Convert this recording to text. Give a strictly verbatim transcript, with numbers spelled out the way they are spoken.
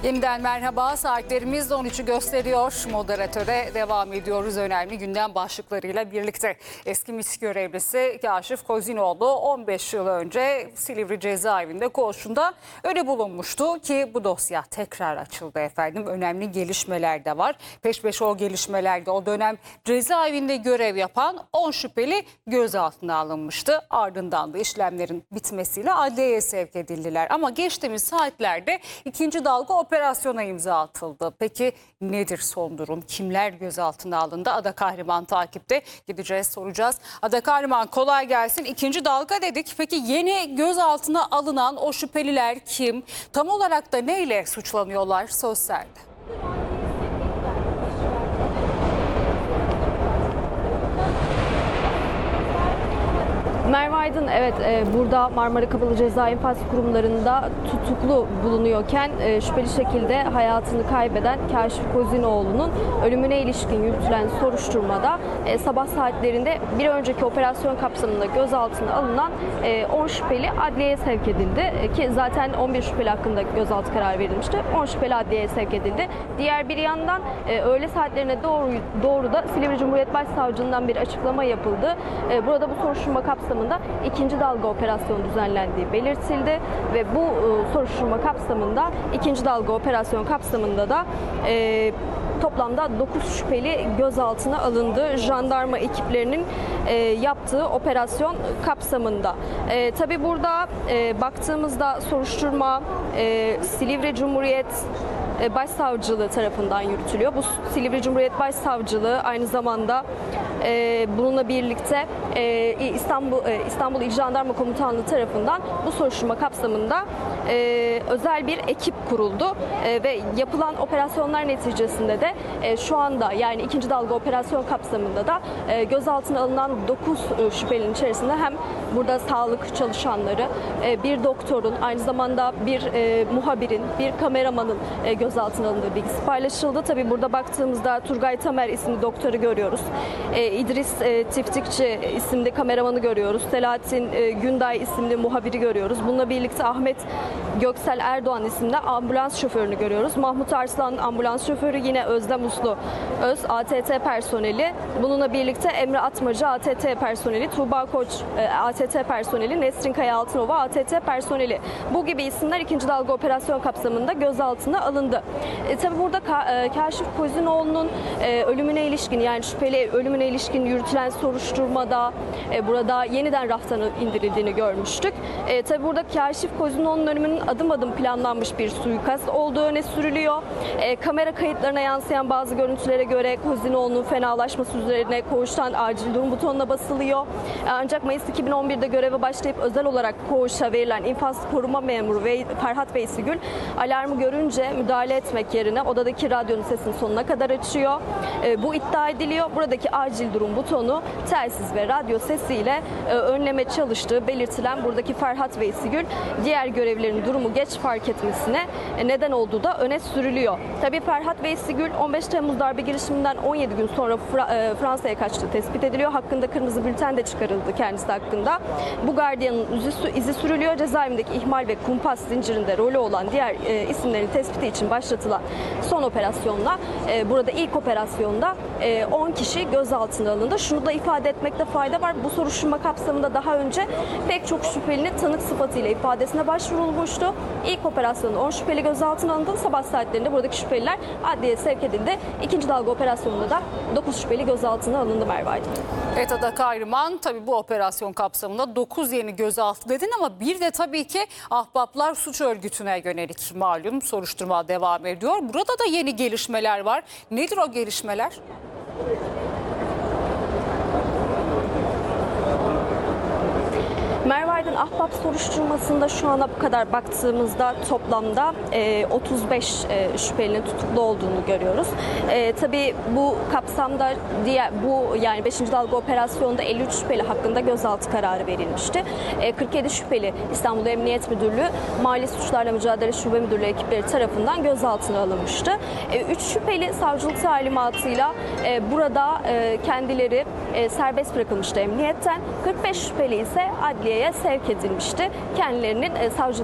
Yeniden merhaba. Saatlerimiz on üçü gösteriyor. Moderatöre devam ediyoruz önemli gündem başlıklarıyla birlikte. Eski MİT görevlisi Kaşif Kozinoğlu on beş yıl önce Silivri cezaevinde koğuşunda öyle bulunmuştu ki bu dosya tekrar açıldı efendim. Önemli gelişmeler de var. Peş peşe o gelişmelerde o dönem cezaevinde görev yapan on şüpheli gözaltına alınmıştı. Ardından da işlemlerin bitmesiyle adliyeye sevk edildiler. Ama geçtiğimiz saatlerde ikinci dalga operasyona imza atıldı. Peki nedir son durum? Kimler gözaltına alındı? Ada Kahraman takipte. Gideceğiz, soracağız. Ada Kahraman kolay gelsin. İkinci dalga dedik. Peki yeni gözaltına alınan o şüpheliler kim? Tam olarak da neyle suçlanıyorlar? Söz sende. Merve Aydın, evet e, burada Marmara Kapalı Ceza İnfaz Kurumlarında tutuklu bulunuyorken e, şüpheli şekilde hayatını kaybeden Kaşif Kozinoğlu'nun ölümüne ilişkin yürütülen soruşturmada e, sabah saatlerinde bir önceki operasyon kapsamında gözaltına alınan e, on şüpheli adliyeye sevk edildi. E, ki zaten on bir şüpheli hakkında gözaltı kararı verilmişti. on şüpheli adliyeye sevk edildi. Diğer bir yandan e, öğle saatlerine doğru, doğru da Silivri Cumhuriyet Başsavcılığından bir açıklama yapıldı. E, burada bu soruşturma kapsamında ikinci dalga operasyonu düzenlendiği belirtildi ve bu e, soruşturma kapsamında ikinci dalga operasyon kapsamında da e, toplamda dokuz şüpheli gözaltına alındı. Jandarma ekiplerinin e, yaptığı operasyon kapsamında. E, tabii burada e, baktığımızda soruşturma e, Silivri Cumhuriyet Başsavcılığı tarafından yürütülüyor. Bu Silivri Cumhuriyet Başsavcılığı aynı zamanda e, bununla birlikte e, İstanbul e, İstanbul İl Jandarma Komutanlığı tarafından bu soruşturma kapsamında e, özel bir ekip kuruldu e, ve yapılan operasyonlar neticesinde de e, şu anda yani ikinci dalga operasyon kapsamında da e, gözaltına alınan dokuz e, şüphelinin içerisinde hem burada sağlık çalışanları, e, bir doktorun, aynı zamanda bir e, muhabirin, bir kameramanın e, gözaltına alındığı bilgisi paylaşıldı. Tabii burada baktığımızda Turgay Tamer isimli doktoru görüyoruz. E, İdris e, Tiftikçi isimli kameramanı görüyoruz. Selahattin e, Günday isimli muhabiri görüyoruz. Bununla birlikte Ahmet Göksel Erdoğan isimli ambulans şoförünü görüyoruz. Mahmut Arslan ambulans şoförü, yine Özlem Uslu Öz A T T personeli. Bununla birlikte Emre Atmacı A T T personeli, Tuğba Koç e, A T T personeli, Nesrin Kaya Altınova A T T personeli. Bu gibi isimler ikinci dalga operasyon kapsamında gözaltına alındı. E, tabii burada Ka e, Kaşif Kozinoğlu'nun e, ölümüne ilişkin yani şüpheli ölümüne ilişkin yürütülen soruşturmada e, burada yeniden raftana indirildiğini görmüştük. E, tabii burada Kaşif Kozinoğlu'nun ölümünün adım adım planlanmış bir suikast olduğu öne sürülüyor. E, kamera kayıtlarına yansıyan bazı görüntülere göre Kozinoğlu'nun fenalaşması üzerine koğuştan acil durum butonuna basılıyor. E, ancak Mayıs iki bin on birde göreve başlayıp özel olarak koğuşa verilen infaz koruma memuru ve Ferhat Veysigül alarmı görünce müdahale etmek yerine odadaki radyonun sesini sonuna kadar açıyor. E, bu iddia ediliyor. Buradaki acil durum butonu telsiz ve radyo sesiyle e, önleme çalıştığı belirtilen buradaki Ferhat Veysigül diğer görevlilerin durumu geç fark etmesine e, neden olduğu da öne sürülüyor. Tabii Ferhat Veysigül on beş Temmuz darbe girişiminden on yedi gün sonra Fra e, Fransa'ya kaçtığı tespit ediliyor. Hakkında kırmızı bülten de çıkarıldı kendisi hakkında. Bu gardiyanın izi, izi sürülüyor. Cezaevindeki ihmal ve kumpas zincirinde rolü olan diğer e, isimlerin tespiti için başlatılan son operasyonla e, burada ilk operasyonda e, on kişi gözaltına alındı. Şunu da ifade etmekte fayda var. Bu soruşturma kapsamında daha önce pek çok şüphelinin tanık sıfatıyla ifadesine başvurulmuştu. İlk operasyonda on şüpheli gözaltına alındı. Sabah saatlerinde buradaki şüpheliler adliyeye sevk edildi. İkinci dalga operasyonunda da dokuz şüpheli gözaltına alındı Merve Aydın. Evet Ada Kahraman, tabii bu operasyon kapsamında dokuz yeni gözaltı dedin ama bir de tabii ki Ahbaplar Suç Örgütü'ne yönelik malum soruşturma devam ediyor. Burada da yeni gelişmeler var. Nedir o gelişmeler? Merve Aydın, Ahbap soruşturmasında şu ana bu kadar baktığımızda toplamda e, otuz beş e, şüphelinin tutuklu olduğunu görüyoruz. E, tabii bu kapsamda diğer bu yani beşinci dalga operasyonda elli üç şüpheli hakkında gözaltı kararı verilmişti. E, kırk yedi şüpheli İstanbul Emniyet Müdürlüğü Mali Suçlarla Mücadele Şube Müdürlüğü ekipleri tarafından gözaltına alınmıştı. E, üç şüpheli savcılık talimatıyla e, burada e, kendileri e, serbest bırakılmıştı emniyetten. kırk beş şüpheli ise adliye sevk edilmişti. Kendilerinin savcılık